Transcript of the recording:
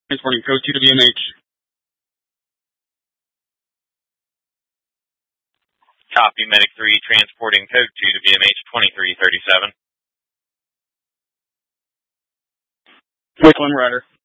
Transporting code 2 to BMH. Copy, Medic 3, transporting code 2 to BMH 2337. Wickland Rider.